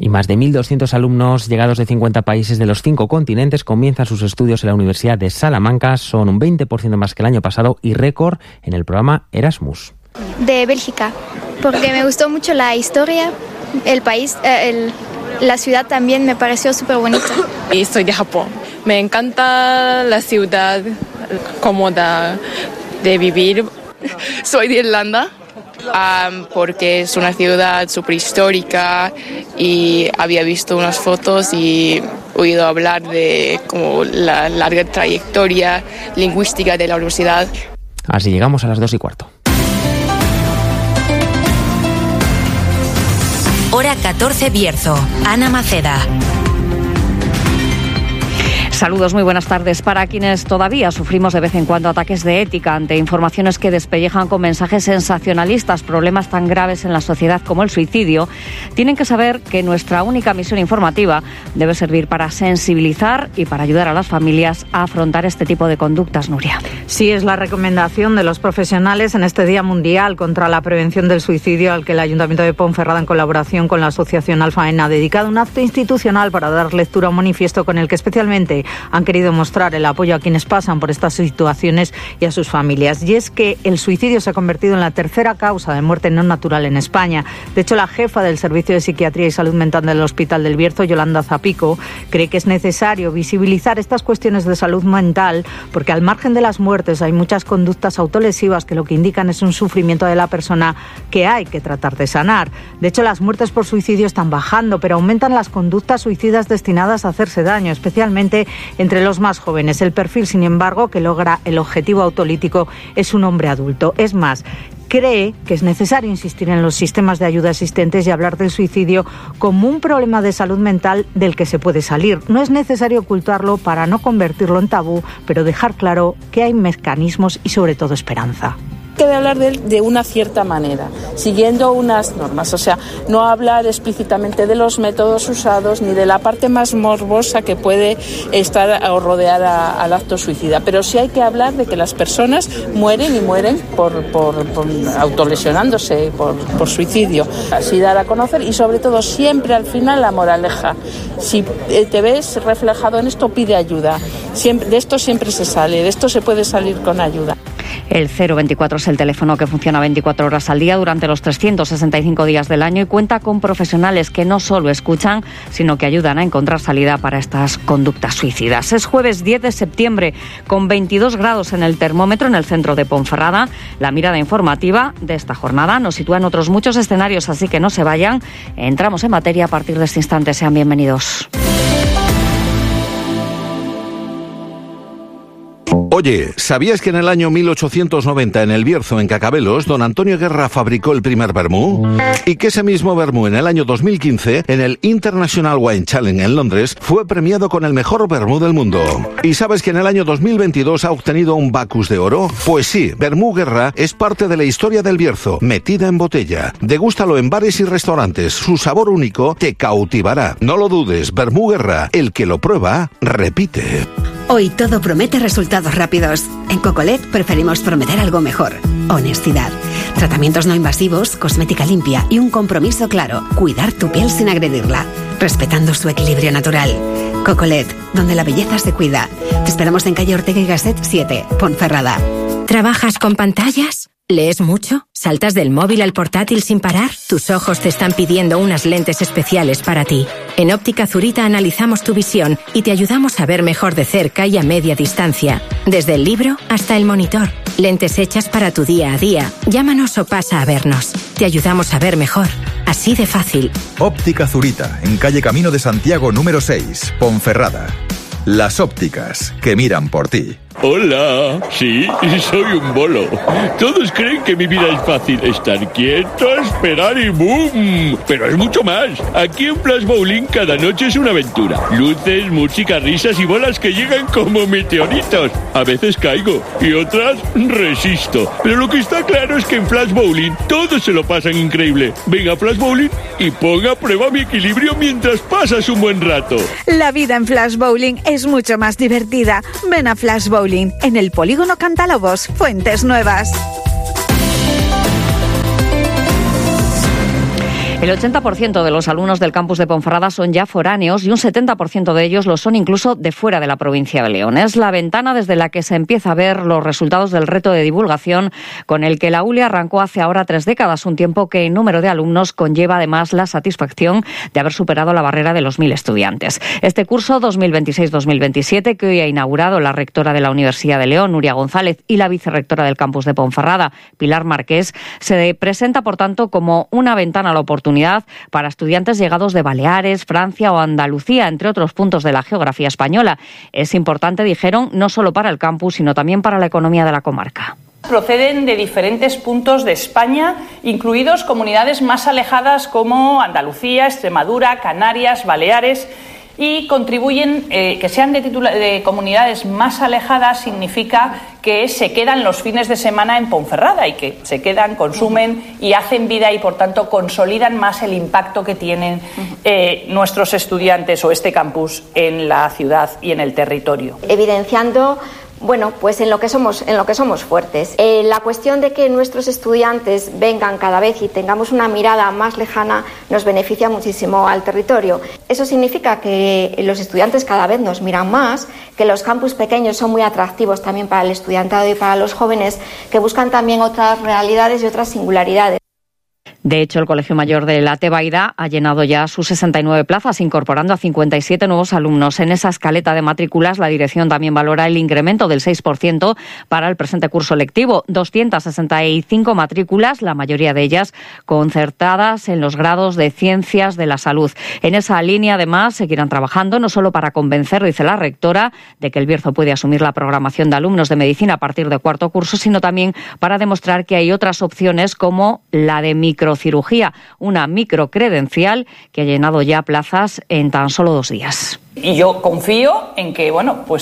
Y más de 1.200 alumnos llegados de 50 países de los 5 continentes comienzan sus estudios en la Universidad de Salamanca. Son un 20% más que el año pasado y récord en el programa Erasmus. De Bélgica, porque me gustó mucho la historia, el país, la ciudad también me pareció súper bonita. Y soy de Japón. Me encanta la ciudad cómoda de vivir. Soy de Irlanda. Porque es una ciudad súper histórica y había visto unas fotos y oído hablar de como la larga trayectoria lingüística de la universidad. Así llegamos a las 2:15. Hora 14 Bierzo. Ana Maceda. Saludos, muy buenas tardes. Para quienes todavía sufrimos de vez en cuando ataques de ética ante informaciones que despellejan con mensajes sensacionalistas problemas tan graves en la sociedad como el suicidio, tienen que saber que nuestra única misión informativa debe servir para sensibilizar y para ayudar a las familias a afrontar este tipo de conductas, Nuria. Sí, es la recomendación de los profesionales en este Día Mundial contra la Prevención del Suicidio, al que el Ayuntamiento de Ponferrada, en colaboración con la Asociación Alfaena, ha dedicado un acto institucional para dar lectura a un manifiesto con el que especialmente han querido mostrar el apoyo a quienes pasan por estas situaciones y a sus familias. Y es que el suicidio se ha convertido en la tercera causa de muerte no natural en España. De hecho, la jefa del Servicio de Psiquiatría y Salud Mental del Hospital del Bierzo, Yolanda Zapico, cree que es necesario visibilizar estas cuestiones de salud mental porque al margen de las muertes hay muchas conductas autolesivas que lo que indican es un sufrimiento de la persona que hay que tratar de sanar. De hecho, las muertes por suicidio están bajando, pero aumentan las conductas suicidas destinadas a hacerse daño, especialmente entre los más jóvenes. El perfil, sin embargo, que logra el objetivo autolítico es un hombre adulto. Es más, cree que es necesario insistir en los sistemas de ayuda existentes y hablar del suicidio como un problema de salud mental del que se puede salir. No es necesario ocultarlo para no convertirlo en tabú, pero dejar claro que hay mecanismos y sobre todo esperanza. Que de hablar de él de una cierta manera, siguiendo unas normas, o sea, no hablar explícitamente de los métodos usados ni de la parte más morbosa que puede estar o rodear al acto suicida, pero sí hay que hablar de que las personas mueren y mueren por autolesionándose, por suicidio, así dar a conocer y sobre todo siempre al final la moraleja. Si te ves reflejado en esto, pide ayuda. Siempre, de esto siempre se sale, de esto se puede salir con ayuda. El 024 es el teléfono que funciona 24 horas al día durante los 365 días del año y cuenta con profesionales que no solo escuchan, sino que ayudan a encontrar salida para estas conductas suicidas. Es jueves 10 de septiembre, con 22 grados en el termómetro en el centro de Ponferrada. La mirada informativa de esta jornada nos sitúa en otros muchos escenarios, así que no se vayan. Entramos en materia a partir de este instante. Sean bienvenidos. Oye, ¿sabías que en el año 1890 en el Bierzo, en Cacabelos, don Antonio Guerra fabricó el primer vermú? Y que ese mismo vermú en el año 2015, en el International Wine Challenge en Londres, fue premiado con el mejor vermú del mundo. ¿Y sabes que en el año 2022 ha obtenido un Bacus de oro? Pues sí, Vermú Guerra es parte de la historia del Bierzo, metida en botella. Degústalo en bares y restaurantes, su sabor único te cautivará. No lo dudes, Vermú Guerra, el que lo prueba, repite. Hoy todo promete resultados rápidos. En Cocolet preferimos prometer algo mejor. Honestidad. Tratamientos no invasivos, cosmética limpia y un compromiso claro. Cuidar tu piel sin agredirla, respetando su equilibrio natural. Cocolet, donde la belleza se cuida. Te esperamos en calle Ortega y Gasset 7, Ponferrada. ¿Trabajas con pantallas? ¿Lees mucho? ¿Saltas del móvil al portátil sin parar? Tus ojos te están pidiendo unas lentes especiales para ti. En Óptica Zurita analizamos tu visión y te ayudamos a ver mejor de cerca y a media distancia. Desde el libro hasta el monitor. Lentes hechas para tu día a día. Llámanos o pasa a vernos. Te ayudamos a ver mejor. Así de fácil. Óptica Zurita, en calle Camino de Santiago número 6, Ponferrada. Las ópticas que miran por ti. Hola, sí, soy un bolo. Todos creen que mi vida es fácil. Estar quieto, esperar y ¡boom! Pero es mucho más. Aquí en Flash Bowling cada noche es una aventura. Luces, música, risas y bolas que llegan como meteoritos. A veces caigo y otras resisto. Pero lo que está claro es que en Flash Bowling todos se lo pasan increíble. Ven a Flash Bowling y ponga a prueba mi equilibrio mientras pasas un buen rato. La vida en Flash Bowling es mucho más divertida. Ven a Flash Bowling en el Polígono Cantalobos, Fuentes Nuevas. El 80% de los alumnos del campus de Ponferrada son ya foráneos y un 70% de ellos lo son incluso de fuera de la provincia de León. Es la ventana desde la que se empieza a ver los resultados del reto de divulgación con el que la ULE arrancó hace ahora 3 décadas, un tiempo que en número de alumnos conlleva además la satisfacción de haber superado la barrera de los 1.000 estudiantes. Este curso 2026-2027, que hoy ha inaugurado la rectora de la Universidad de León, Nuria González, y la vicerrectora del campus de Ponferrada, Pilar Marqués, se presenta, por tanto, como una ventana a la oportunidad para estudiantes llegados de Baleares, Francia o Andalucía, entre otros puntos de la geografía española. Es importante, dijeron, no solo para el campus, sino también para la economía de la comarca. Proceden de diferentes puntos de España, incluidos comunidades más alejadas como Andalucía, Extremadura, Canarias, Baleares, y contribuyen, que sean de comunidades más alejadas significa que se quedan los fines de semana en Ponferrada y que se quedan, consumen y hacen vida y por tanto consolidan más el impacto que tienen nuestros estudiantes o este campus en la ciudad y en el territorio. Evidenciando pues en lo que somos fuertes. La cuestión de que nuestros estudiantes vengan cada vez y tengamos una mirada más lejana nos beneficia muchísimo al territorio. Eso significa que los estudiantes cada vez nos miran más, que los campus pequeños son muy atractivos también para el estudiantado y para los jóvenes que buscan también otras realidades y otras singularidades. De hecho, el Colegio Mayor de la Tebaida ha llenado ya sus 69 plazas, incorporando a 57 nuevos alumnos. En esa escaleta de matrículas, la dirección también valora el incremento del 6% para el presente curso lectivo. 265 matrículas, la mayoría de ellas concertadas en los grados de Ciencias de la Salud. En esa línea, además, seguirán trabajando no solo para convencer, dice la rectora, de que el Bierzo puede asumir la programación de alumnos de medicina a partir de cuarto curso, sino también para demostrar que hay otras opciones como la de microcirugía, una microcredencial que ha llenado ya plazas en tan solo 2 días. Y yo confío en que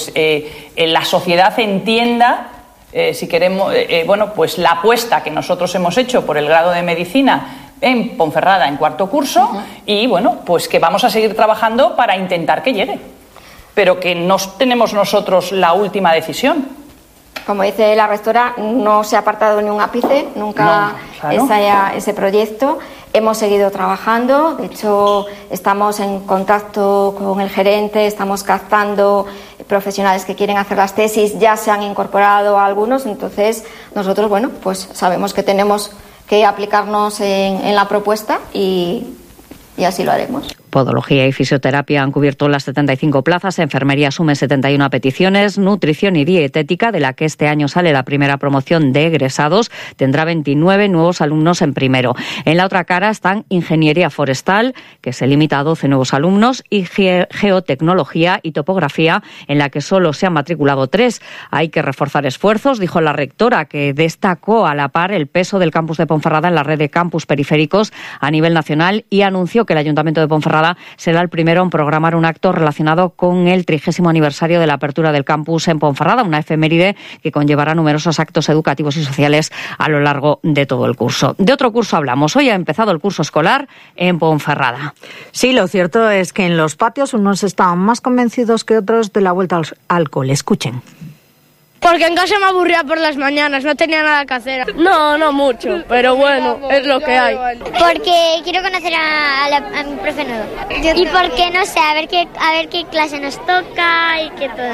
la sociedad entienda, si queremos, la apuesta que nosotros hemos hecho por el grado de medicina en Ponferrada en cuarto curso y que vamos a seguir trabajando para intentar que llegue, pero que no tenemos nosotros la última decisión. Como dice la rectora, no se ha apartado ni un ápice, nunca ese proyecto. Hemos seguido trabajando, de hecho estamos en contacto con el gerente, estamos captando profesionales que quieren hacer las tesis, ya se han incorporado algunos, entonces nosotros sabemos que tenemos que aplicarnos en la propuesta y así lo haremos. Podología y fisioterapia han cubierto las 75 plazas, enfermería asume 71 peticiones, nutrición y dietética, de la que este año sale la primera promoción de egresados, tendrá 29 nuevos alumnos en primero. En la otra cara están ingeniería forestal, que se limita a 12 nuevos alumnos, y geotecnología y topografía, en la que solo se han matriculado 3. Hay que reforzar esfuerzos, dijo la rectora, que destacó a la par el peso del campus de Ponferrada en la red de campus periféricos a nivel nacional y anunció que el Ayuntamiento de Ponferrada será el primero en programar un acto relacionado con el 30º aniversario de la apertura del campus en Ponferrada, una efeméride que conllevará numerosos actos educativos y sociales a lo largo de todo el curso. De otro curso hablamos. Hoy ha empezado el curso escolar en Ponferrada. Sí, lo cierto es que en los patios unos estaban más convencidos que otros de la vuelta al cole. Escuchen. Porque en casa me aburría por las mañanas, no tenía nada que hacer. No mucho, pero bueno, es lo que hay. Porque quiero conocer a mi profe nuevo. Y porque, no sé, a ver qué clase nos toca y qué todo.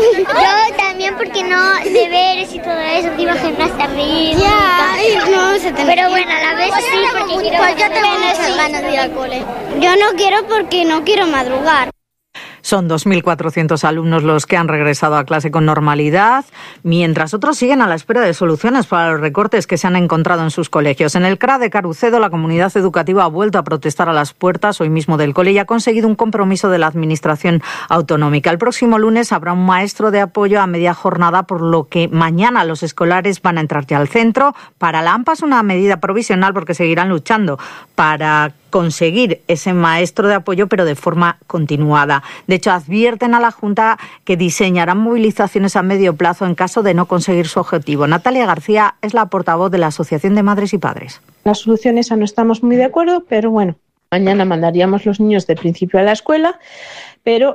Yo también porque deberes y todo eso, encima gimnasia rítmica. Pero bueno, a la vez sí, porque quiero ganas de ir al cole. Yo no quiero porque no quiero madrugar. Son 2.400 alumnos los que han regresado a clase con normalidad, mientras otros siguen a la espera de soluciones para los recortes que se han encontrado en sus colegios. En el CRA de Carucedo, la comunidad educativa ha vuelto a protestar a las puertas hoy mismo del cole y ha conseguido un compromiso de la Administración autonómica. El próximo lunes habrá un maestro de apoyo a media jornada, por lo que mañana los escolares van a entrar ya al centro. Para la AMPA es una medida provisional porque seguirán luchando para conseguir ese maestro de apoyo, pero de forma continuada. De hecho, advierten a la Junta que diseñarán movilizaciones a medio plazo en caso de no conseguir su objetivo. Natalia García es la portavoz de la Asociación de Madres y Padres. La solución esa no estamos muy de acuerdo, pero bueno, mañana mandaríamos los niños de principio a la escuela, pero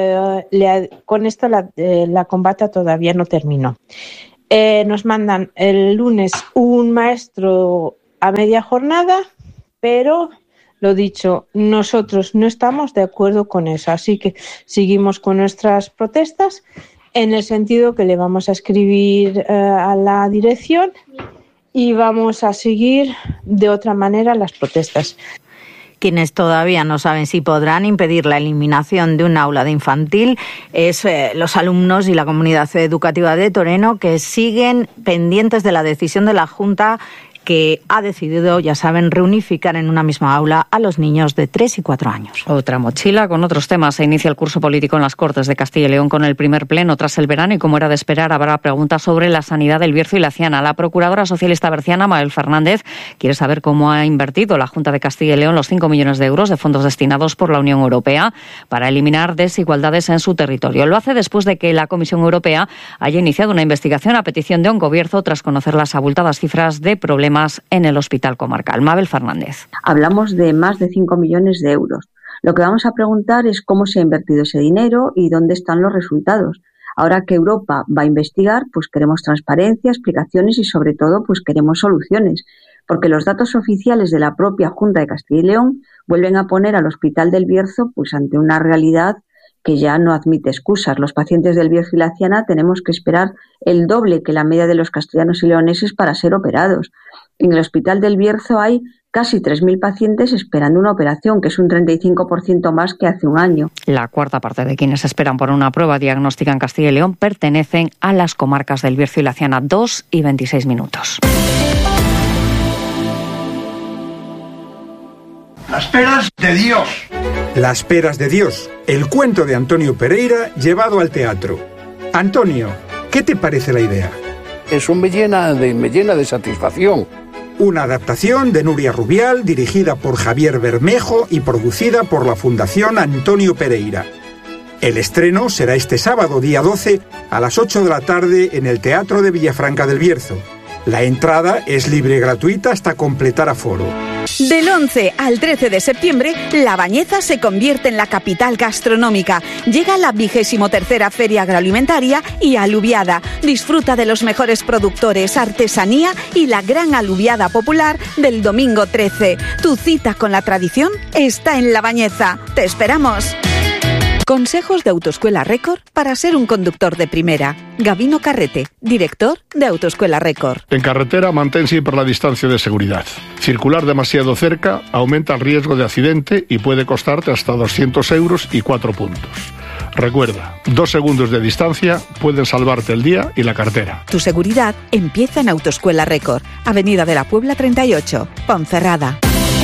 con esto la combata todavía no terminó. Nos mandan el lunes un maestro a media jornada, pero Lo dicho, nosotros no estamos de acuerdo con eso, así que seguimos con nuestras protestas en el sentido que le vamos a escribir a la dirección y vamos a seguir de otra manera las protestas. Quienes todavía no saben si podrán impedir la eliminación de un aula de infantil es los alumnos y la comunidad educativa de Toreno, que siguen pendientes de la decisión de la Junta, que ha decidido, ya saben, reunificar en una misma aula a los niños de 3 y 4 años. Otra mochila con otros temas. Se inicia el curso político en las Cortes de Castilla y León con el primer pleno tras el verano y, como era de esperar, habrá preguntas sobre la sanidad del Bierzo y la Ciana. La procuradora socialista berciana, Mabel Fernández, quiere saber cómo ha invertido la Junta de Castilla y León los 5 millones de euros de fondos destinados por la Unión Europea para eliminar desigualdades en su territorio. Lo hace después de que la Comisión Europea haya iniciado una investigación a petición de Oncobierzo tras conocer las abultadas cifras de problemas en el hospital comarcal. Mabel Fernández. Hablamos de más de 5 millones de euros. Lo que vamos a preguntar es cómo se ha invertido ese dinero y dónde están los resultados. Ahora que Europa va a investigar, pues queremos transparencia, explicaciones y sobre todo pues queremos soluciones, porque los datos oficiales de la propia Junta de Castilla y León vuelven a poner al Hospital del Bierzo pues ante una realidad que ya no admite excusas. Los pacientes del Bierzo y la Ciana tenemos que esperar el doble que la media de los castellanos y leoneses para ser operados. En el Hospital del Bierzo hay casi 3.000 pacientes esperando una operación, que es un 35% más que hace un año. La cuarta parte de quienes esperan por una prueba diagnóstica en Castilla y León pertenecen a las comarcas del Bierzo y la Ciana. 2 y 26 minutos. Las peras de Dios. Las peras de Dios. El cuento de Antonio Pereira llevado al teatro. Antonio, ¿qué te parece la idea? Eso me llena de satisfacción. Una adaptación de Nuria Rubial, dirigida por Javier Bermejo y producida por la Fundación Antonio Pereira. El estreno será este sábado, día 12, a las 8 de la tarde en el Teatro de Villafranca del Bierzo. La entrada es libre y gratuita hasta completar aforo. Del 11 al 13 de septiembre, La Bañeza se convierte en la capital gastronómica. Llega la 23ª Feria Agroalimentaria y Alubiada. Disfruta de los mejores productores, artesanía y la gran alubiada popular del domingo 13. Tu cita con la tradición está en La Bañeza. ¡Te esperamos! Consejos de Autoescuela Record para ser un conductor de primera. Gabino Carrete, director de Autoescuela Record. En carretera, mantén siempre la distancia de seguridad. Circular demasiado cerca aumenta el riesgo de accidente y puede costarte hasta 200 euros y 4 puntos. Recuerda, 2 segundos de distancia pueden salvarte el día y la cartera. Tu seguridad empieza en Autoescuela Record, Avenida de la Puebla 38, Ponferrada.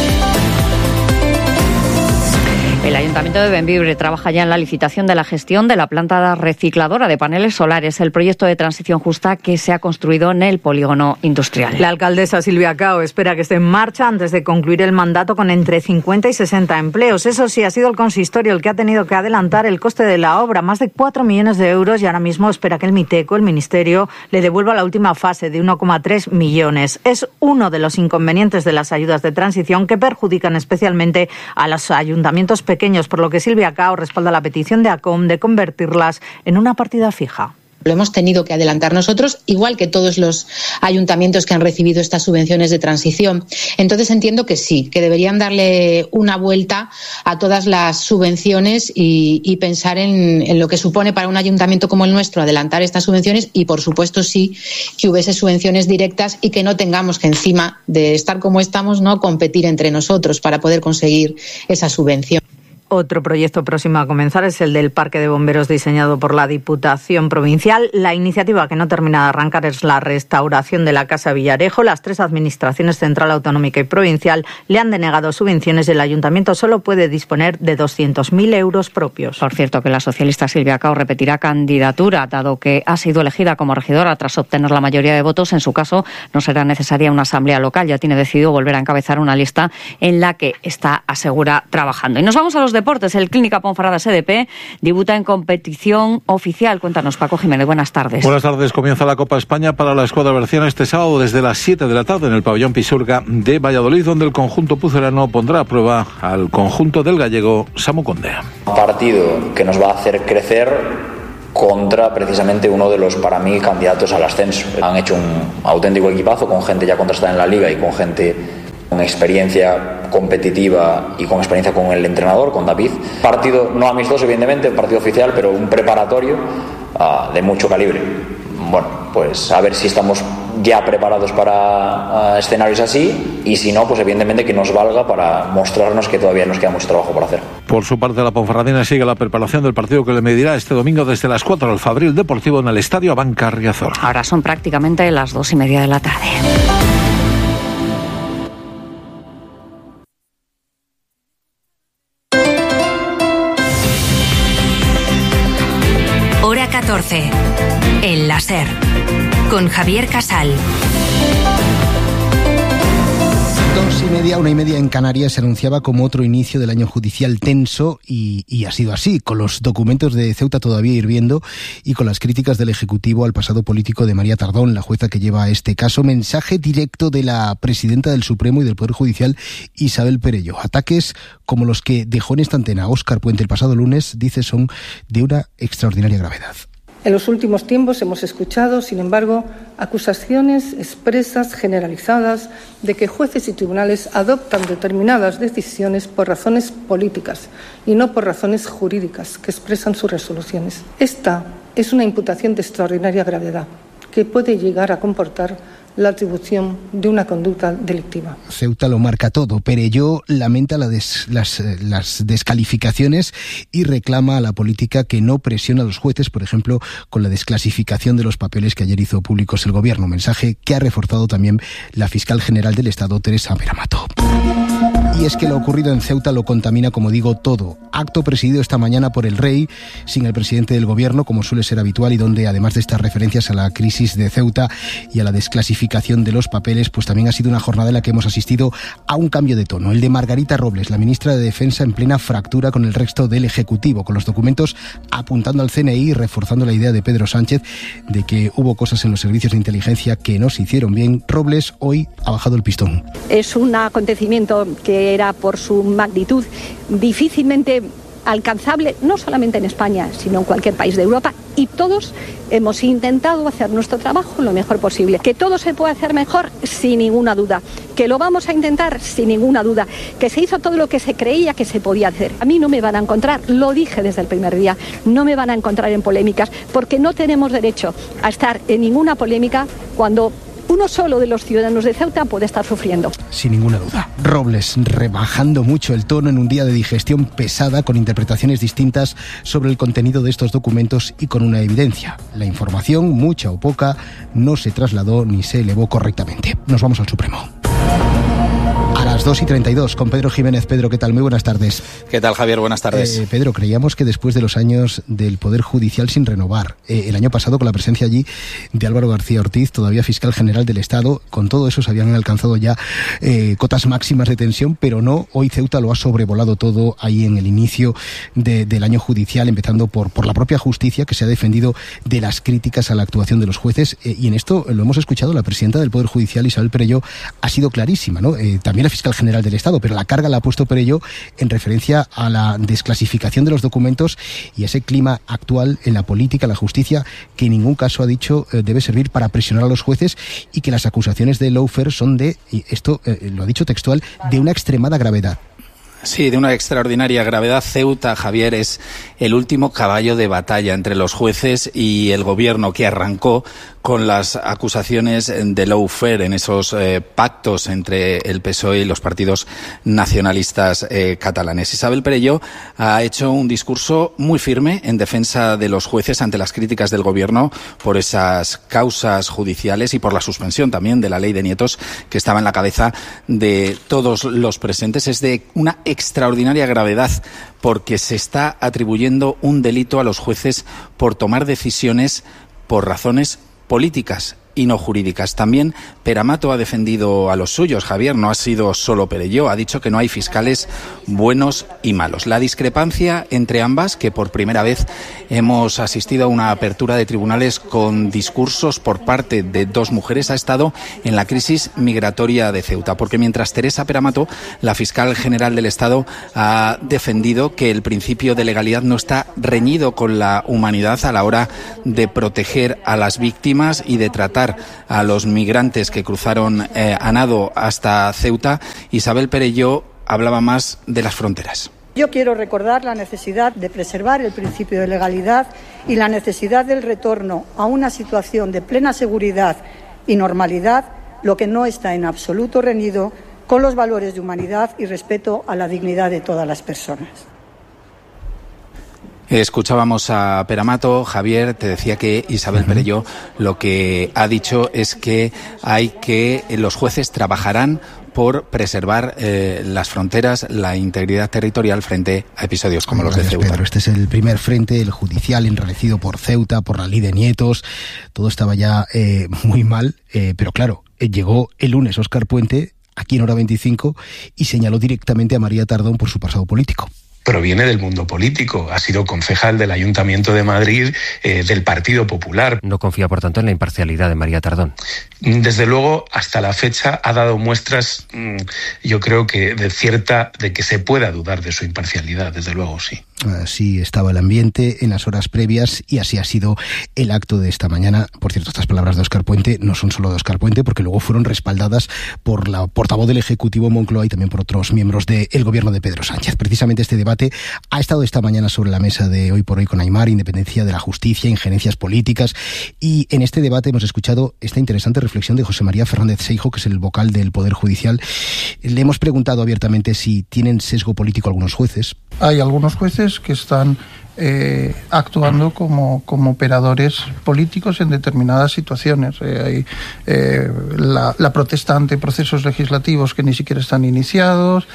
El Ayuntamiento de Bembibre trabaja ya en la licitación de la gestión de la planta recicladora de paneles solares, el proyecto de transición justa que se ha construido en el polígono industrial. La alcaldesa Silvia Cao espera que esté en marcha antes de concluir el mandato con entre 50 y 60 empleos. Eso sí, ha sido el consistorio el que ha tenido que adelantar el coste de la obra, más de 4 millones de euros, y ahora mismo espera que el Miteco, el Ministerio, le devuelva la última fase de 1,3 millones. Es uno de los inconvenientes de las ayudas de transición que perjudican especialmente a los ayuntamientos pequeños, por lo que Silvia Cao respalda la petición de ACOM de convertirlas en una partida fija. Lo hemos tenido que adelantar nosotros, igual que todos los ayuntamientos que han recibido estas subvenciones de transición. Entonces entiendo que sí, que deberían darle una vuelta a todas las subvenciones y pensar en lo que supone para un ayuntamiento como el nuestro adelantar estas subvenciones, y por supuesto sí que hubiese subvenciones directas y que no tengamos que, encima de estar como estamos, no competir entre nosotros para poder conseguir esa subvención. Otro proyecto próximo a comenzar es el del Parque de Bomberos diseñado por la Diputación Provincial. La iniciativa que no termina de arrancar es la restauración de la Casa Villarejo. Las 3 administraciones, central, autonómica y provincial, le han denegado subvenciones y el Ayuntamiento solo puede disponer de 200.000 euros propios. Por cierto, que la socialista Silvia Cao repetirá candidatura, dado que ha sido elegida como regidora tras obtener la mayoría de votos. En su caso, no será necesaria una asamblea local. Ya tiene decidido volver a encabezar una lista en la que está, asegura, trabajando. Y nos vamos a los deportes. El Clínica Ponferrada SDP debuta en competición oficial. Cuéntanos, Paco Jiménez, buenas tardes. Buenas tardes. Comienza la Copa España para la escuadra berciana este sábado desde las 7 de la tarde en el pabellón Pisuerga de Valladolid, donde el conjunto pucelano pondrá a prueba al conjunto del gallego Samu Conde. Un partido que nos va a hacer crecer contra precisamente uno de los, para mí, candidatos al ascenso. Han hecho un auténtico equipazo con gente ya contrastada en la liga y con gente con experiencia competitiva y con experiencia con el entrenador, con David. Partido no amistoso, evidentemente, partido oficial, pero un preparatorio de mucho calibre. Bueno, pues a ver si estamos ya preparados para escenarios así, y si no, pues evidentemente que nos valga para mostrarnos que todavía nos queda mucho trabajo por hacer. Por su parte, la ponferradina sigue la preparación del partido que le medirá este domingo desde las 4 al Fabril Deportivo en el Estadio Abanca Riazor. Ahora son prácticamente las 2:30 de la tarde. Hora 14. El láser. Con Javier Casal. 2:30, 1:30 en Canarias se anunciaba como otro inicio del año judicial tenso y ha sido así, con los documentos de Ceuta todavía hirviendo y con las críticas del Ejecutivo al pasado político de María Tardón, la jueza que lleva este caso. Mensaje directo de la presidenta del Supremo y del Poder Judicial, Isabel Perello. Ataques como los que dejó en esta antena Óscar Puente el pasado lunes, dice, son de una extraordinaria gravedad. En los últimos tiempos hemos escuchado, sin embargo, acusaciones expresas, generalizadas, de que jueces y tribunales adoptan determinadas decisiones por razones políticas y no por razones jurídicas que expresan sus resoluciones. Esta es una imputación de extraordinaria gravedad que puede llegar a comportar la atribución de una conducta delictiva. Ceuta lo marca todo. Perello lamenta las descalificaciones y reclama a la política que no presiona a los jueces, por ejemplo, con la desclasificación de los papeles que ayer hizo públicos el Gobierno. Mensaje que ha reforzado también la fiscal general del Estado, Teresa Peramato. Y es que lo ocurrido en Ceuta lo contamina, como digo, todo. Acto presidido esta mañana por el Rey, sin el presidente del Gobierno, como suele ser habitual, y donde, además de estas referencias a la crisis de Ceuta y a la desclasificación de los papeles, pues también ha sido una jornada en la que hemos asistido a un cambio de tono. El de Margarita Robles, la ministra de Defensa, en plena fractura con el resto del Ejecutivo, con los documentos apuntando al CNI y reforzando la idea de Pedro Sánchez de que hubo cosas en los servicios de inteligencia que no se hicieron bien. Robles hoy ha bajado el pistón. Es un acontecimiento que era, por su magnitud, difícilmente alcanzable, no solamente en España, sino en cualquier país de Europa, y todos hemos intentado hacer nuestro trabajo lo mejor posible. Que todo se puede hacer mejor, sin ninguna duda. Que lo vamos a intentar, sin ninguna duda. Que se hizo todo lo que se creía que se podía hacer. A mí no me van a encontrar, lo dije desde el primer día, no me van a encontrar en polémicas, porque no tenemos derecho a estar en ninguna polémica cuando uno solo de los ciudadanos de Ceuta puede estar sufriendo. Sin ninguna duda. Robles rebajando mucho el tono en un día de digestión pesada, con interpretaciones distintas sobre el contenido de estos documentos y con una evidencia. La información, mucha o poca, no se trasladó ni se elevó correctamente. Nos vamos al Supremo. A las 2:32 con Pedro Jiménez. Pedro, ¿qué tal? Muy buenas tardes. ¿Qué tal, Javier? Buenas tardes. Pedro, creíamos que después de los años del Poder Judicial sin renovar, el año pasado con la presencia allí de Álvaro García Ortiz, todavía fiscal general del Estado, con todo eso se habían alcanzado ya cotas máximas de tensión, pero no, hoy Ceuta lo ha sobrevolado todo ahí en el inicio del año judicial, empezando por la propia justicia, que se ha defendido de las críticas a la actuación de los jueces, y en esto lo hemos escuchado, la presidenta del Poder Judicial, Isabel Perello, ha sido clarísima, ¿no? También la fiscal general del Estado, pero la carga la ha puesto Perello en referencia a la desclasificación de los documentos y a ese clima actual en la política, la justicia, que en ningún caso, ha dicho, debe servir para presionar a los jueces, y que las acusaciones de lawfare son de, y esto lo ha dicho textual, de una extremada gravedad. Sí, de una extraordinaria gravedad. Ceuta, Javier, es el último caballo de batalla entre los jueces y el Gobierno, que arrancó con las acusaciones de lawfare en esos pactos entre el PSOE y los partidos nacionalistas catalanes. Isabel Perello ha hecho un discurso muy firme en defensa de los jueces ante las críticas del Gobierno por esas causas judiciales y por la suspensión también de la ley de nietos, que estaba en la cabeza de todos los presentes. Es de una extraordinaria gravedad, porque se está atribuyendo un delito a los jueces por tomar decisiones por razones políticas y no jurídicas. También Peramato ha defendido a los suyos, Javier, no ha sido solo Perello, ha dicho que no hay fiscales buenos y malos. La discrepancia entre ambas, que por primera vez hemos asistido a una apertura de tribunales con discursos por parte de dos mujeres, ha estado en la crisis migratoria de Ceuta, porque mientras Teresa Peramato, la fiscal general del Estado, ha defendido que el principio de legalidad no está reñido con la humanidad a la hora de proteger a las víctimas y de tratar ayudar a los migrantes que cruzaron a nado hasta Ceuta. Isabel Perelló hablaba más de las fronteras. Yo quiero recordar la necesidad de preservar el principio de legalidad y la necesidad del retorno a una situación de plena seguridad y normalidad, lo que no está en absoluto reñido con los valores de humanidad y respeto a la dignidad de todas las personas. Escuchábamos a Peramato. Javier, te decía que Isabel Perelló lo que ha dicho es que los jueces trabajarán por preservar las fronteras, la integridad territorial frente a episodios como los de Ceuta. Pedro, este es el primer frente, el judicial enrarecido por Ceuta, por la ley de Nietos. Todo estaba ya muy mal, pero claro, llegó el lunes Óscar Puente, aquí en Hora 25, y señaló directamente a María Tardón por su pasado político. Proviene del mundo político, ha sido concejal del Ayuntamiento de Madrid, del Partido Popular. No confía, por tanto, en la imparcialidad de María Tardón. Desde luego, hasta la fecha ha dado muestras, yo creo que de que se pueda dudar de su imparcialidad, desde luego, sí. Así estaba el ambiente en las horas previas y así ha sido el acto de esta mañana. Por cierto, estas palabras de Óscar Puente no son solo de Óscar Puente, porque luego fueron respaldadas por la portavoz del Ejecutivo Moncloa y también por otros miembros del gobierno de Pedro Sánchez. Precisamente este debate ha estado esta mañana sobre la mesa de Hoy por Hoy con Aimar, independencia de la justicia, injerencias políticas, y en este debate hemos escuchado esta interesante reflexión de José María Fernández Seijo, que es el vocal del Poder Judicial. Le hemos preguntado abiertamente si tienen sesgo político algunos jueces. Hay algunos jueces que están actuando como operadores políticos en determinadas situaciones. Hay la protesta ante procesos legislativos que ni siquiera están iniciados,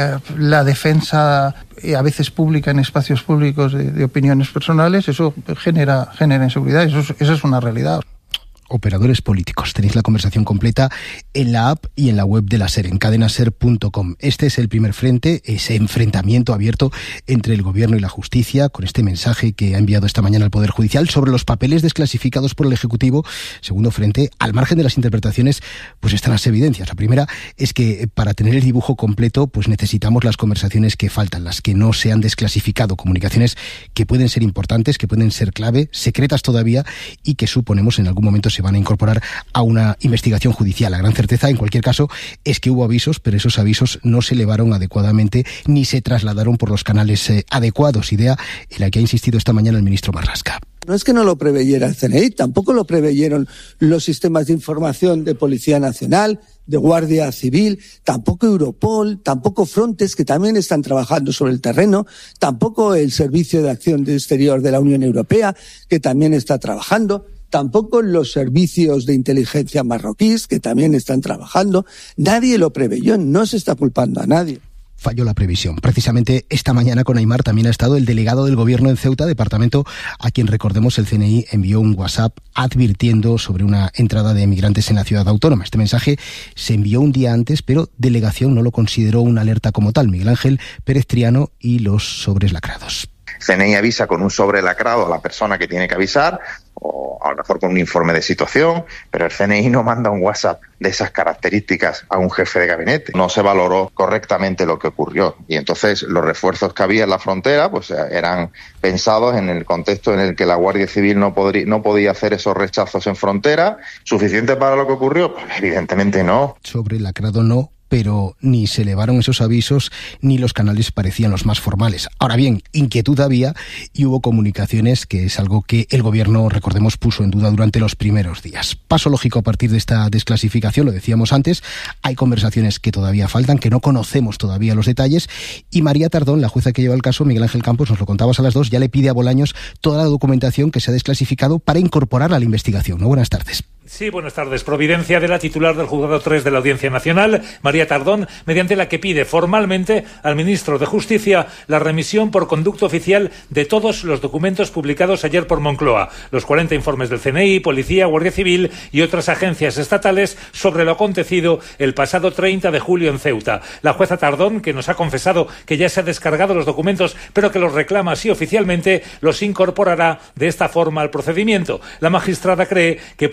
la defensa a veces pública en espacios públicos de opiniones personales. Eso genera inseguridad, esa es una realidad. Operadores políticos. Tenéis la conversación completa en la app y en la web de la SER, en cadenaser.com. Este es el primer frente, ese enfrentamiento abierto entre el gobierno y la justicia, con este mensaje que ha enviado esta mañana el Poder Judicial sobre los papeles desclasificados por el Ejecutivo. Segundo frente, al margen de las interpretaciones, pues están las evidencias. La primera es que para tener el dibujo completo, pues necesitamos las conversaciones que faltan, las que no se han desclasificado, comunicaciones que pueden ser importantes, que pueden ser clave, secretas todavía, y que suponemos en algún momento se van a incorporar a una investigación judicial. La gran certeza, en cualquier caso, es que hubo avisos, pero esos avisos no se elevaron adecuadamente ni se trasladaron por los canales adecuados, idea en la que ha insistido esta mañana el ministro Marlaska. No es que no lo preveyera el CNI, tampoco lo preveyeron los sistemas de información de Policía Nacional, de Guardia Civil, tampoco Europol, tampoco Frontex, que también están trabajando sobre el terreno, tampoco el Servicio de Acción Exterior de la Unión Europea, que también está trabajando, tampoco los servicios de inteligencia marroquíes, que también están trabajando. Nadie lo preveyó, no se está culpando a nadie. Falló la previsión. Precisamente esta mañana con Aimar también ha estado el delegado del gobierno en Ceuta, departamento a quien, recordemos, el CNI envió un WhatsApp advirtiendo sobre una entrada de migrantes en la ciudad autónoma. Este mensaje se envió un día antes, pero delegación no lo consideró una alerta como tal. Miguel Ángel Pérez Triano y los sobres lacrados. CNI avisa con un sobre lacrado a la persona que tiene que avisar, o a lo mejor con un informe de situación, pero el CNI no manda un WhatsApp de esas características a un jefe de gabinete. No se valoró correctamente lo que ocurrió, y entonces los refuerzos que había en la frontera pues eran pensados en el contexto en el que la Guardia Civil no podía hacer esos rechazos en frontera. ¿Suficiente para lo que ocurrió? Pues evidentemente no. Sobre lacrado no, pero ni se elevaron esos avisos ni los canales parecían los más formales. Ahora bien, inquietud había y hubo comunicaciones, que es algo que el gobierno, recordemos, puso en duda durante los primeros días. Paso lógico a partir de esta desclasificación, lo decíamos antes, hay conversaciones que todavía faltan, que no conocemos todavía los detalles, y María Tardón, la jueza que lleva el caso, Miguel Ángel Campos, nos lo contabas a las 2, ya le pide a Bolaños toda la documentación que se ha desclasificado para incorporarla a la investigación. ¿No? Buenas tardes. Sí, buenas tardes. Providencia de la titular del Juzgado 3 de la Audiencia Nacional, María Tardón, mediante la que pide formalmente al ministro de Justicia la remisión por conducto oficial de todos los documentos publicados ayer por Moncloa, los 40 informes del CNI, Policía, Guardia Civil y otras agencias estatales sobre lo acontecido el pasado 30 de julio en Ceuta. La jueza Tardón, que nos ha confesado que ya se ha descargado los documentos, pero que los reclama así oficialmente, los incorporará de esta forma al procedimiento. La magistrada cree que puede encontrar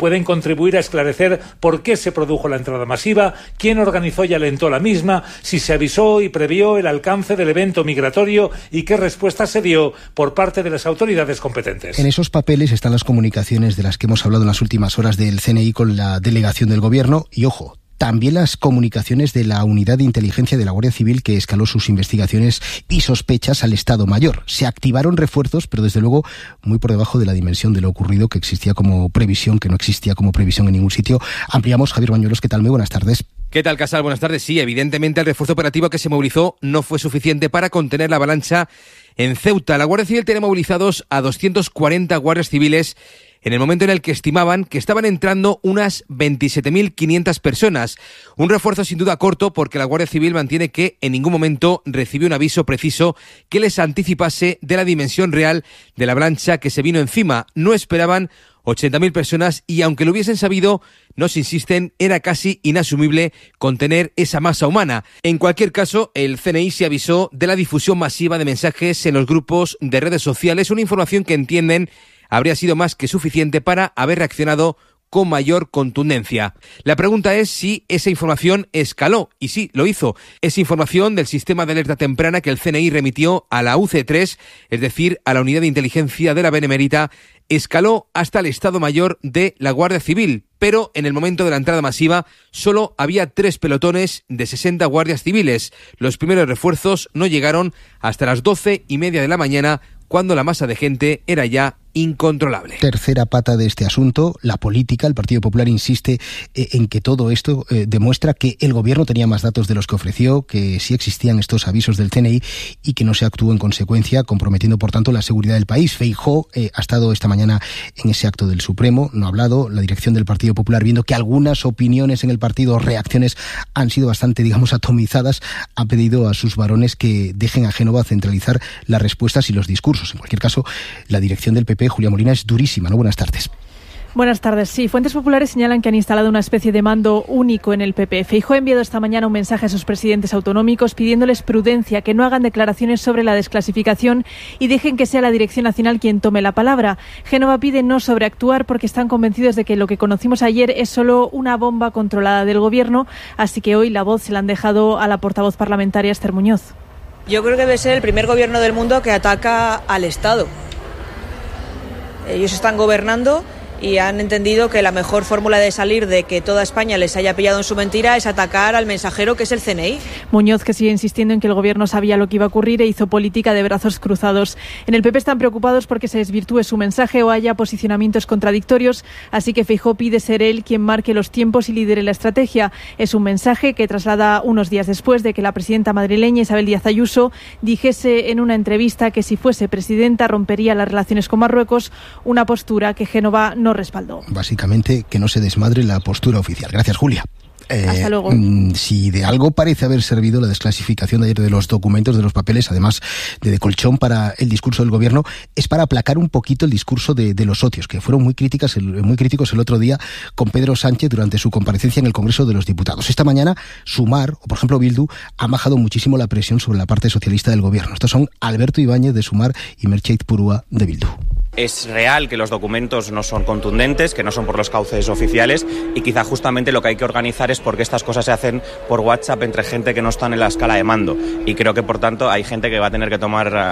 contribuir a esclarecer por qué se produjo la entrada masiva, quién organizó y alentó la misma, si se avisó y previó el alcance del evento migratorio y qué respuesta se dio por parte de las autoridades competentes. En esos papeles están las comunicaciones de las que hemos hablado en las últimas horas del CNI con la delegación del Gobierno y, ojo, también las comunicaciones de la Unidad de Inteligencia de la Guardia Civil, que escaló sus investigaciones y sospechas al Estado Mayor. Se activaron refuerzos, pero desde luego muy por debajo de la dimensión de lo ocurrido, que existía como previsión, que no existía como previsión en ningún sitio. Ampliamos. Javier Bañuelos, ¿qué tal? Muy buenas tardes. ¿Qué tal, Casal? Buenas tardes. Sí, evidentemente el refuerzo operativo que se movilizó no fue suficiente para contener la avalancha en Ceuta. La Guardia Civil tiene movilizados a 240 guardias civiles en el momento en el que estimaban que estaban entrando unas 27.500 personas. Un refuerzo sin duda corto, porque la Guardia Civil mantiene que en ningún momento recibió un aviso preciso que les anticipase de la dimensión real de la avalancha que se vino encima. No esperaban 80.000 personas y, aunque lo hubiesen sabido, nos insisten, era casi inasumible contener esa masa humana. En cualquier caso, el CNI se avisó de la difusión masiva de mensajes en los grupos de redes sociales, una información que entienden habría sido más que suficiente para haber reaccionado con mayor contundencia. La pregunta es si esa información escaló, y sí, lo hizo. Esa información del sistema de alerta temprana que el CNI remitió a la UC3, es decir, a la Unidad de Inteligencia de la Benemérita, escaló hasta el Estado Mayor de la Guardia Civil, pero en el momento de la entrada masiva solo había 3 pelotones de 60 guardias civiles. Los primeros refuerzos no llegaron hasta las 12:30 de la mañana, cuando la masa de gente era ya incontrolable. Tercera pata de este asunto, la política. El Partido Popular insiste en que todo esto demuestra que el Gobierno tenía más datos de los que ofreció, que sí existían estos avisos del CNI y que no se actuó en consecuencia, comprometiendo por tanto la seguridad del país. Feijóo ha estado esta mañana en ese acto del Supremo, no ha hablado. La dirección del Partido Popular, viendo que algunas opiniones en el partido, reacciones han sido bastante, digamos, atomizadas, ha pedido a sus varones que dejen a Génova centralizar las respuestas y los discursos. En cualquier caso, la dirección del PP, Julia Molina, es durísima, ¿no? Buenas tardes. Buenas tardes. Sí, fuentes populares señalan que han instalado una especie de mando único en el PP. Feijóo ha enviado esta mañana un mensaje a sus presidentes autonómicos pidiéndoles prudencia, que no hagan declaraciones sobre la desclasificación y dejen que sea la Dirección Nacional quien tome la palabra. Génova pide no sobreactuar porque están convencidos de que lo que conocimos ayer es solo una bomba controlada del Gobierno, así que hoy la voz se la han dejado a la portavoz parlamentaria Esther Muñoz. Yo creo que debe ser el primer gobierno del mundo que ataca al Estado. Ellos están gobernando y han entendido que la mejor fórmula de salir de que toda España les haya pillado en su mentira es atacar al mensajero, que es el CNI. Muñoz, que sigue insistiendo en que el Gobierno sabía lo que iba a ocurrir e hizo política de brazos cruzados. En el PP están preocupados porque se desvirtúe su mensaje o haya posicionamientos contradictorios, así que Feijóo pide ser él quien marque los tiempos y lidere la estrategia. Es un mensaje que traslada unos días después de que la presidenta madrileña Isabel Díaz Ayuso dijese en una entrevista que si fuese presidenta rompería las relaciones con Marruecos, una postura que Génova no respaldó. Básicamente, que no se desmadre la postura oficial. Gracias, Julia. Hasta luego. Si de algo parece haber servido la desclasificación de ayer de los documentos, de los papeles, además de colchón para el discurso del Gobierno, es para aplacar un poquito el discurso de los socios, que fueron muy críticos el otro día con Pedro Sánchez durante su comparecencia en el Congreso de los Diputados. Esta mañana, Sumar, o por ejemplo Bildu, ha bajado muchísimo la presión sobre la parte socialista del Gobierno. Estos son Alberto Ibáñez de Sumar y Mertxeit Purua de Bildu. Es real que los documentos no son contundentes, que no son por los cauces oficiales, y quizá justamente lo que hay que organizar es porque estas cosas se hacen por WhatsApp entre gente que no está en la escala de mando, y creo que por tanto hay gente que va a tener que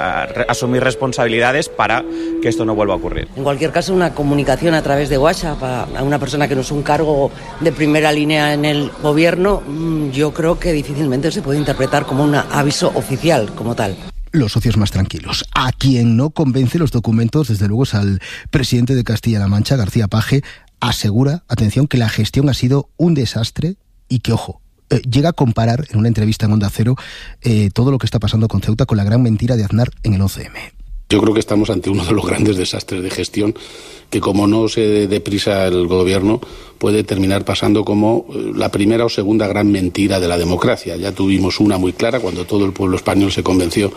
asumir responsabilidades para que esto no vuelva a ocurrir. En cualquier caso, una comunicación a través de WhatsApp a una persona que no es un cargo de primera línea en el Gobierno, yo creo que difícilmente se puede interpretar como un aviso oficial como tal. Los socios más tranquilos. A quien no convence los documentos, desde luego, es al presidente de Castilla-La Mancha, García Page. Asegura, atención, que la gestión ha sido un desastre y que, ojo, llega a comparar en una entrevista en Onda Cero todo lo que está pasando con Ceuta con la gran mentira de Aznar en el 11M. Yo creo que estamos ante uno de los grandes desastres de gestión que, como no se dé prisa el Gobierno, puede terminar pasando como la primera o segunda gran mentira de la democracia. Ya tuvimos una muy clara cuando todo el pueblo español se convenció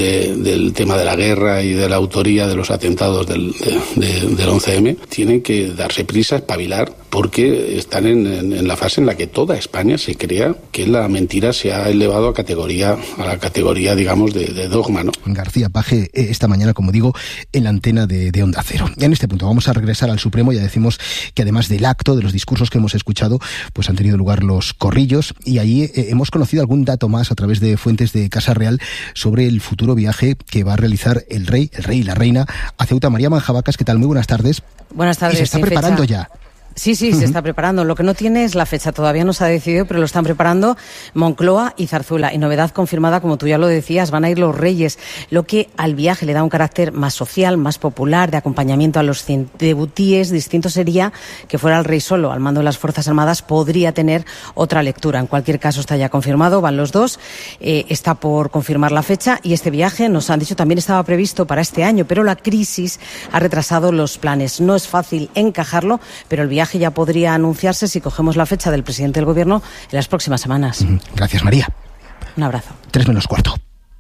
del tema de la guerra y de la autoría de los atentados del 11M. Tienen que darse prisa, espabilar, por porque están en la fase en la que toda España se crea que la mentira se ha elevado a la categoría, digamos, de dogma, ¿no? García Paje, esta mañana, como digo, en la antena de Onda Cero. Y en este punto vamos a regresar al Supremo. Ya decimos que además del acto, de los discursos que hemos escuchado, pues han tenido lugar los corrillos, y allí hemos conocido algún dato más a través de fuentes de Casa Real sobre el futuro viaje que va a realizar el rey y la reina a Ceuta. María Manjabacas, ¿qué tal? Muy buenas tardes. Buenas tardes. Y se está preparando ya. Sí, se está preparando. Lo que no tiene es la fecha. Todavía no se ha decidido, pero lo están preparando Moncloa y Zarzuela. Y novedad confirmada, como tú ya lo decías, van a ir los reyes, lo que al viaje le da un carácter más social, más popular, de acompañamiento a los debutíes. Distinto sería que fuera el rey solo, al mando de las Fuerzas Armadas. Podría tener otra lectura. En cualquier caso, está ya confirmado, van los dos. Está por confirmar la fecha, y este viaje, nos han dicho, también estaba previsto para este año, pero la crisis ha retrasado los planes. No es fácil encajarlo, pero el viaje ya podría anunciarse, si cogemos la fecha del presidente del Gobierno, en las próximas semanas. Gracias, María. Un abrazo. 3:45.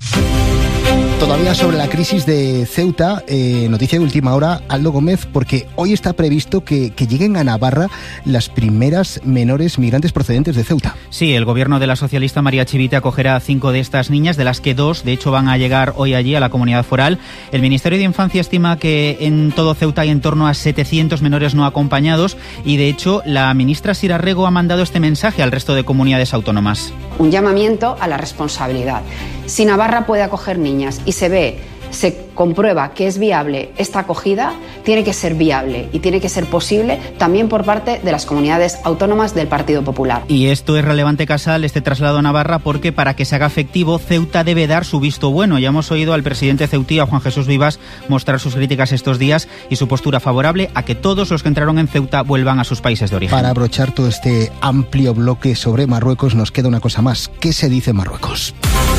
Todavía sobre la crisis de Ceuta, noticia de última hora, Aldo Gómez, porque hoy está previsto que lleguen a Navarra las primeras menores migrantes procedentes de Ceuta. Sí, el gobierno de la socialista María Chivite acogerá a 5 de estas niñas, de las que 2, de hecho, van a llegar hoy allí a la comunidad foral. El Ministerio de Infancia estima que en todo Ceuta hay en torno a 700 menores no acompañados, y de hecho la ministra Sira Rego ha mandado este mensaje al resto de comunidades autónomas. Un llamamiento a la responsabilidad. Si Navarra puede acoger niñas y se comprueba que es viable esta acogida, tiene que ser viable y tiene que ser posible también por parte de las comunidades autónomas del Partido Popular. Y esto es relevante, Casal, este traslado a Navarra, porque para que se haga efectivo, Ceuta debe dar su visto bueno. Ya hemos oído al presidente ceutí, a Juan Jesús Vivas, mostrar sus críticas estos días y su postura favorable a que todos los que entraron en Ceuta vuelvan a sus países de origen. Para abrochar todo este amplio bloque sobre Marruecos, nos queda una cosa más. ¿Qué se dice en Marruecos?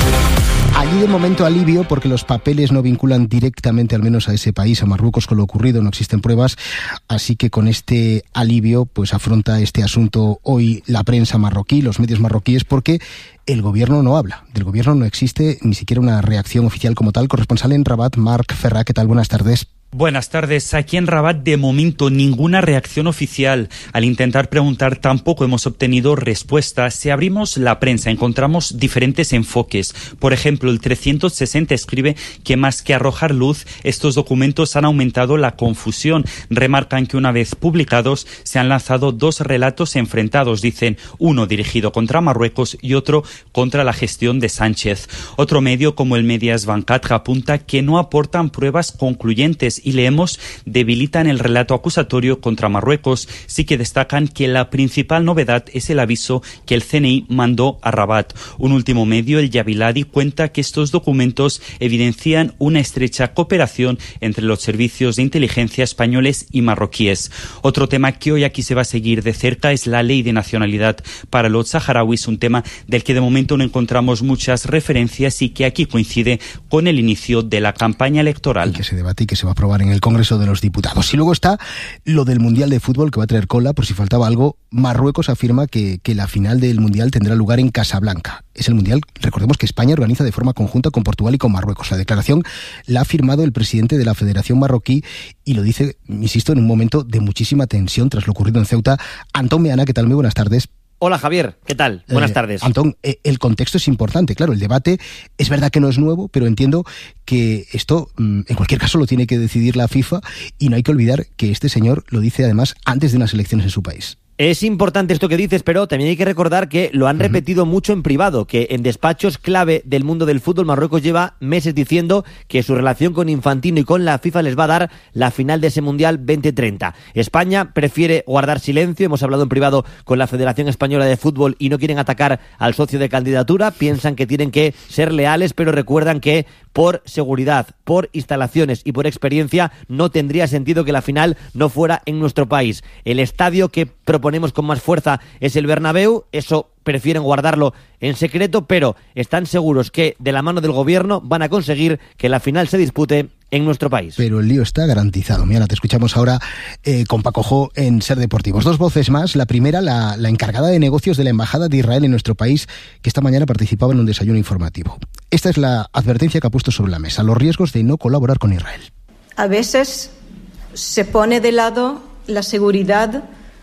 Allí de momento alivio, porque los papeles no vinculan directamente, al menos a ese país, a Marruecos, con lo ocurrido, no existen pruebas, así que con este alivio pues afronta este asunto hoy la prensa marroquí, los medios marroquíes, porque el gobierno no habla, del gobierno no existe ni siquiera una reacción oficial como tal. Corresponsal en Rabat, Marc Ferrà, ¿qué tal? Buenas tardes. Buenas tardes. Aquí en Rabat, de momento, ninguna reacción oficial. Al intentar preguntar, tampoco hemos obtenido respuesta. Si abrimos la prensa, encontramos diferentes enfoques. Por ejemplo, el 360 escribe que más que arrojar luz, estos documentos han aumentado la confusión. Remarcan que una vez publicados, se han lanzado 2 relatos enfrentados. Dicen, uno dirigido contra Marruecos y otro contra la gestión de Sánchez. Otro medio, como el Medias 24, apunta que no aportan pruebas concluyentes, y leemos, debilitan el relato acusatorio contra Marruecos. Sí que destacan que la principal novedad es el aviso que el CNI mandó a Rabat. Un último medio, el Yabiladi, cuenta que estos documentos evidencian una estrecha cooperación entre los servicios de inteligencia españoles y marroquíes. Otro tema que hoy aquí se va a seguir de cerca es la ley de nacionalidad para los saharauis, un tema del que de momento no encontramos muchas referencias y que aquí coincide con el inicio de la campaña electoral. Y que se debate y que se va a aprobar en el Congreso de los Diputados. Y luego está lo del Mundial de Fútbol, que va a traer cola, por si faltaba algo. Marruecos afirma que la final del Mundial tendrá lugar en Casablanca. Es el Mundial, recordemos, que España organiza de forma conjunta con Portugal y con Marruecos. La declaración la ha firmado el presidente de la Federación Marroquí y lo dice, insisto, en un momento de muchísima tensión tras lo ocurrido en Ceuta. Antón Meana, ¿qué tal? Muy buenas tardes. Hola Javier, ¿qué tal? Buenas tardes. Antón, el contexto es importante, claro, el debate es verdad que no es nuevo, pero entiendo que esto, en cualquier caso, lo tiene que decidir la FIFA, y no hay que olvidar que este señor lo dice además antes de unas elecciones en su país. Es importante esto que dices, pero también hay que recordar que lo han repetido mucho en privado, que en despachos clave del mundo del fútbol Marruecos lleva meses diciendo que su relación con Infantino y con la FIFA les va a dar la final de ese Mundial 2030. España prefiere guardar silencio, hemos hablado en privado con la Federación Española de Fútbol y no quieren atacar al socio de candidatura, piensan que tienen que ser leales, pero recuerdan que por seguridad, por instalaciones y por experiencia no tendría sentido que la final no fuera en nuestro país. El estadio que proponemos con más fuerza es el Bernabéu, eso prefieren guardarlo en secreto, pero están seguros que de la mano del gobierno van a conseguir que la final se dispute en nuestro país. Pero el lío está garantizado. Mira, te escuchamos ahora con Paco Jo en Ser Deportivos. 2 voces más. La primera, la encargada de negocios de la Embajada de Israel en nuestro país, que esta mañana participaba en un desayuno informativo. Esta es la advertencia que ha puesto sobre la mesa: los riesgos de no colaborar con Israel. A veces se pone de lado la seguridad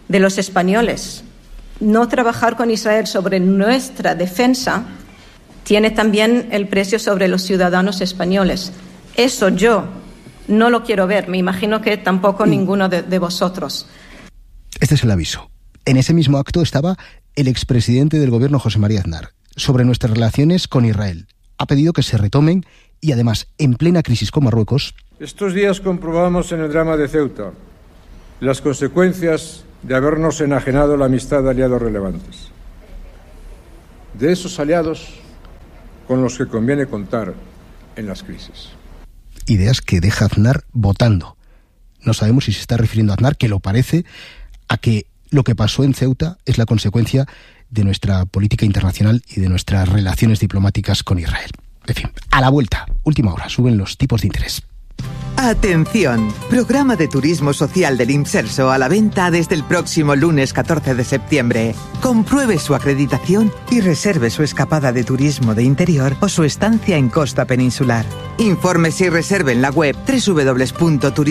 de los españoles. No trabajar con Israel sobre nuestra defensa tiene también el precio sobre los ciudadanos españoles. Eso yo no lo quiero ver. Me imagino que tampoco ninguno de vosotros. Este es el aviso. En ese mismo acto estaba el expresidente del gobierno, José María Aznar, sobre nuestras relaciones con Israel. Ha pedido que se retomen y además, en plena crisis con Marruecos... Estos días comprobamos en el drama de Ceuta las consecuencias de habernos enajenado la amistad de aliados relevantes. De esos aliados con los que conviene contar en las crisis. Ideas que deja Aznar votando. No sabemos si se está refiriendo a Aznar, que lo parece, a que lo que pasó en Ceuta es la consecuencia de nuestra política internacional y de nuestras relaciones diplomáticas con Israel. En fin, a la vuelta, última hora, suben los tipos de interés. Atención, programa de turismo social del Imserso a la venta desde el próximo lunes 14 de septiembre. Compruebe su acreditación y reserve su escapada de turismo de interior o su estancia en costa peninsular. Infórmese y reserve en la web www.turismo.es.